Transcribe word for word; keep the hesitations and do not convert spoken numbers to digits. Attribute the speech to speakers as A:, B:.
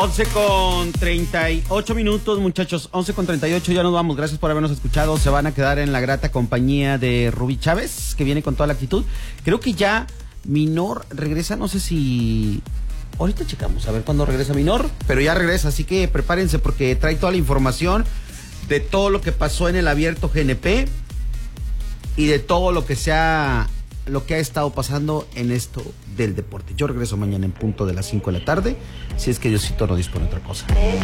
A: once con treinta y ocho minutos, muchachos. once con treinta y ocho, ya nos vamos. Gracias por habernos escuchado. Se van a quedar en la grata compañía de Rubí Chávez, que viene con toda la actitud. Creo que ya Minor regresa, no sé si... Ahorita checamos a ver cuándo regresa Minor, pero ya regresa, así que prepárense porque trae toda la información de todo lo que pasó en el abierto G N P y de todo lo que se ha, lo que ha estado pasando en esto del deporte. Yo regreso mañana en punto de las cinco de la tarde, si es que Diosito no dispone otra cosa.